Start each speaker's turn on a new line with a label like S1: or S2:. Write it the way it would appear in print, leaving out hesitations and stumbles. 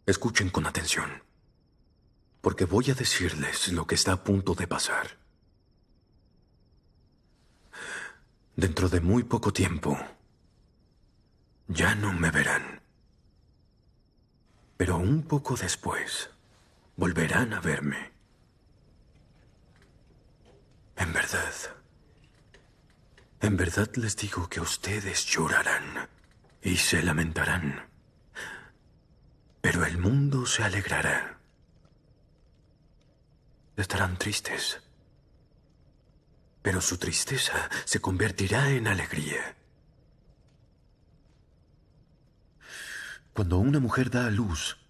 S1: Escuchen con atención, porque voy a decirles lo que está a punto de pasar. Dentro de muy poco tiempo, ya no me verán. Pero un poco después, volverán a verme. En verdad les digo que ustedes llorarán y se lamentarán. Pero el mundo se alegrará. Estarán tristes. Pero su tristeza se convertirá en alegría. Cuando una mujer da a luz,